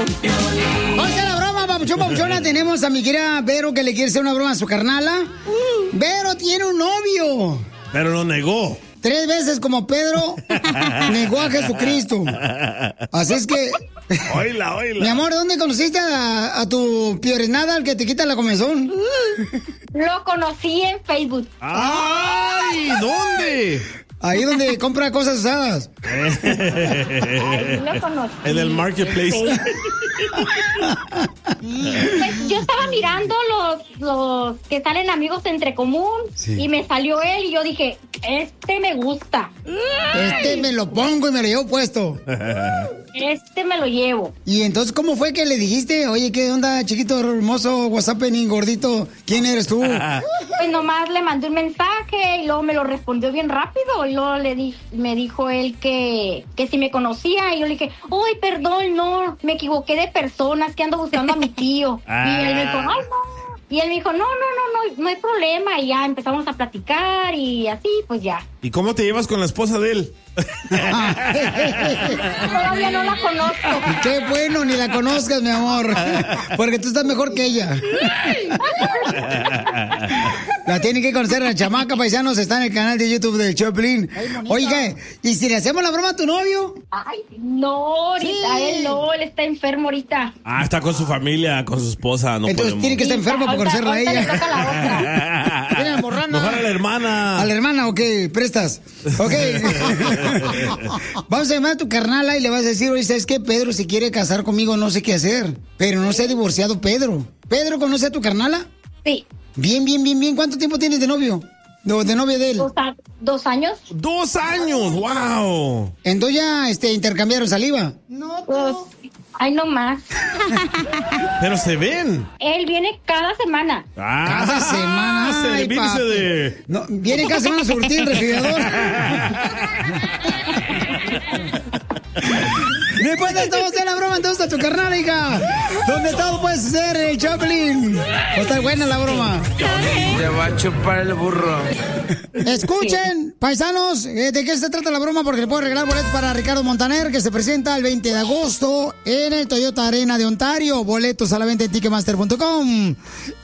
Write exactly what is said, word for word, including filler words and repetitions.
Vamos a la broma, papuchón, papuchona. Tenemos a mi querida Vero que le quiere hacer una broma a su carnala. Vero tiene un novio. Pero lo negó. Tres veces como Pedro negó a Jesucristo. Así es que... Oíla, oíla. Mi amor, ¿dónde conociste a, a tu Pioresnada, el que te quita la comezón? Lo conocí en Facebook. ¡Ay! ¿Dónde? Ahí donde compra cosas usadas. Ahí lo conocí. En el marketplace. Pues yo estaba mirando los, los que salen amigos entre común, sí. Y me salió él y yo dije, este me gusta. Este me lo pongo y me lo llevo puesto. Este me lo llevo. Y entonces, ¿cómo fue que le dijiste? Oye, ¿qué onda, chiquito, hermoso, whatsappening, gordito? ¿Quién eres tú? Pues nomás le mandé un mensaje y luego me lo respondió bien rápido. Y luego le di, me dijo él que, que si me conocía. Y yo le dije, uy, perdón, no, me equivoqué de personas, que ando buscando a mi tío. Y él me dijo, ay, no. Y él me dijo, no, no, no, no, no hay problema. Y ya empezamos a platicar y así, pues ya. ¿Y cómo te llevas con la esposa de él? Todavía no la conozco. Qué bueno, ni la conozcas, mi amor. Porque tú estás mejor que ella. La tienen que conocer, la chamaca, paisanos. Está en el canal de YouTube del Choplin. Oiga, ¿y si le hacemos la broma a tu novio? Ay, no, ahorita, sí. Él no, él está enfermo ahorita. Ah, está con su familia, con su esposa. No Entonces podemos. tiene que estar enfermo para conocerla a ella. Le toca la otra. Tiene la morrana. Mejor a la hermana. A la hermana, ok, prestas. Ok. Vamos a llamar a tu carnala y le vas a decir, oye, ¿sabes qué? Pedro se quiere casar conmigo, no sé qué hacer. Pero no se ha divorciado Pedro. ¿Pedro conoce a tu carnala? Sí. Bien, bien, bien, bien. ¿Cuánto tiempo tienes de novio? De, de novia de él. Dos, a, dos años. Dos años, wow. Entonces ya este, intercambiaron saliva. No, pues, ay, no más. Pero se ven. Él viene cada semana. Ah, cada semana. Servirse de... No, viene cada semana a surtir el refrigerador. Después de esto vamos a hacer la broma entonces a tu carnal, hija. ¿Dónde todo puedes hacer el Choplin? ¿O está buena la broma? Te va a chupar el burro. Escuchen, paisanos, eh, ¿de qué se trata la broma? Porque le puedo regalar boletos para Ricardo Montaner, que se presenta el veinte de agosto en el Toyota Arena de Ontario. Boletos a la venta en ticketmaster punto com.